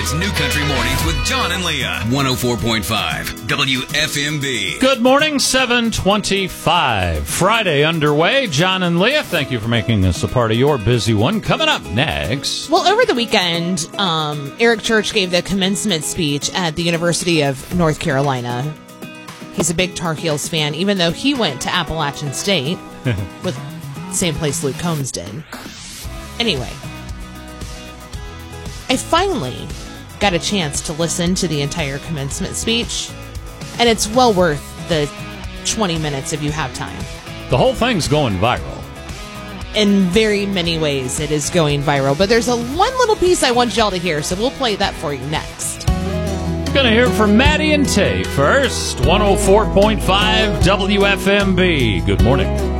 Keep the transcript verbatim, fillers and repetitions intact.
It's New Country Mornings with John and Leah. one oh four point five W F M B. Good morning, seven twenty-five. Friday underway. John and Leah, thank you for making us a part of your busy one. Coming up next. Well, over the weekend, um, Eric Church gave the commencement speech at the University of North Carolina. He's a big Tar Heels fan, even though he went to Appalachian State with the same place Luke Combs did. Anyway, I finally got a chance to listen to the entire commencement speech, and it's well worth the twenty minutes if you have time. The whole thing's going viral. In very many ways, it is going viral, but there's a one little piece I want y'all to hear, so we'll play that for you next. Gonna hear from Maddie and Tay first. one oh four point five W F M B. Good morning.